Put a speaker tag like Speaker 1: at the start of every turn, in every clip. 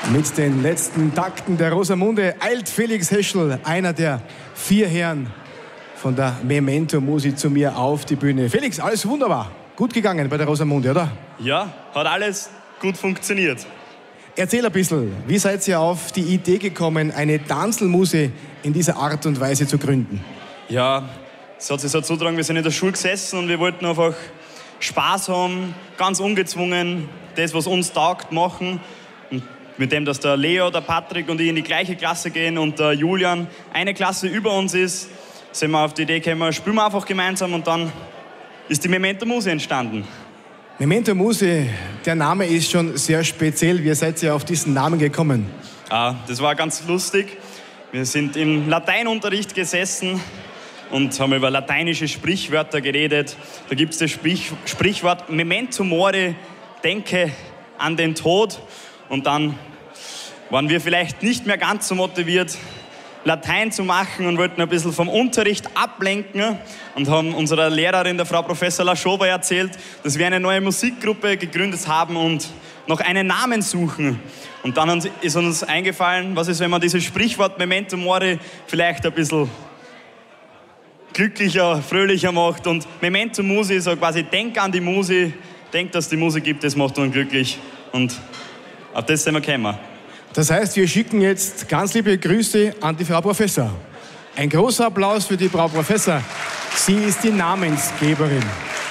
Speaker 1: Mit den letzten Takten der Rosamunde eilt Felix Heschel, einer der 4 Herren von der Memento Musi, zu mir auf die Bühne. Felix, alles wunderbar. Gut gegangen bei der Rosamunde, oder?
Speaker 2: Ja, hat alles gut funktioniert.
Speaker 1: Erzähl ein bisschen, wie seid ihr auf die Idee gekommen, eine Tanzlmuse in dieser Art und Weise zu gründen?
Speaker 2: Ja, es hat sich so zugetragen, wir sind in der Schule gesessen und wir wollten einfach Spaß haben, ganz ungezwungen, das, was uns taugt, machen. Und mit dem, dass der Leo, der Patrick und ich in die gleiche Klasse gehen und der Julian eine Klasse über uns ist, sind wir auf die Idee gekommen, spielen wir einfach gemeinsam und dann ist die Memento Musi entstanden.
Speaker 1: Memento Musi, der Name ist schon sehr speziell. Wie seid ihr auf diesen Namen gekommen?
Speaker 2: Das war ganz lustig. Wir sind im Lateinunterricht gesessen und haben über lateinische Sprichwörter geredet. Da gibt es das Sprichwort Memento Mori, denke an den Tod. Und dann waren wir vielleicht nicht mehr ganz so motiviert, Latein zu machen und wollten ein bisschen vom Unterricht ablenken und haben unserer Lehrerin, der Frau Professor Laschowa, erzählt, dass wir eine neue Musikgruppe gegründet haben und noch einen Namen suchen. Und dann ist uns eingefallen, was ist, wenn man dieses Sprichwort Memento Mori vielleicht ein bisschen glücklicher, fröhlicher macht. Und Memento Musi, so quasi denk an die Musi, denk, dass es die Musik gibt, das macht uns glücklich. Und auf das sind wir gekommen.
Speaker 1: Das heißt, wir schicken jetzt ganz liebe Grüße an die Frau Professor. Ein großer Applaus für die Frau Professor. Sie ist die Namensgeberin.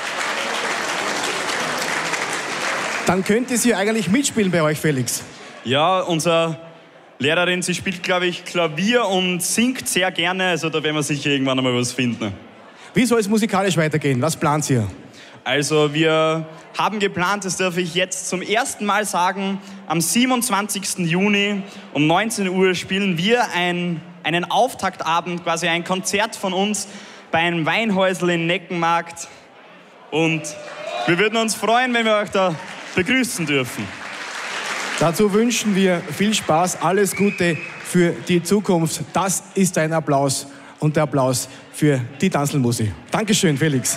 Speaker 1: Dann könnte sie eigentlich mitspielen bei euch, Felix.
Speaker 2: Ja, unsere Lehrerin, sie spielt, glaube ich, Klavier und singt sehr gerne. Also da werden wir sicher irgendwann einmal was finden.
Speaker 1: Wie soll es musikalisch weitergehen? Was plant ihr?
Speaker 2: Also wir haben geplant, das darf ich jetzt zum ersten Mal sagen, am 27. Juni um 19 Uhr spielen wir einen Auftaktabend, quasi ein Konzert von uns bei einem Weinhäusl in Neckenmarkt. Und wir würden uns freuen, wenn wir euch da begrüßen dürfen.
Speaker 1: Dazu wünschen wir viel Spaß, alles Gute für die Zukunft. Das ist ein Applaus und der Applaus für die Tanzlmusi. Dankeschön, Felix.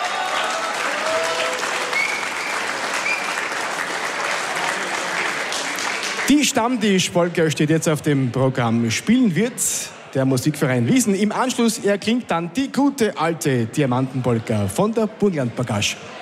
Speaker 1: Die Stammtisch-Polka steht jetzt auf dem Programm. Spielen wird der Musikverein Wiesen. Im Anschluss erklingt dann die gute alte Diamantenpolka von der Burgenland Bagage.